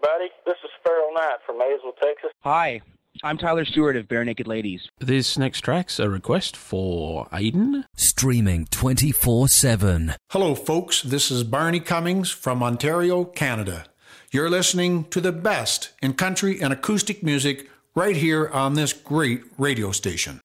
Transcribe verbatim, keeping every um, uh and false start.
everybody. This is Farrell Knight from Maysville, Texas. Hi, I'm Tyler Stewart of Bare Naked Ladies. This next track's a request for Aiden. Streaming twenty-four seven. Hello, folks. This is Barney Cummings from Ontario, Canada. You're listening to the best in country and acoustic music right here on this great radio station.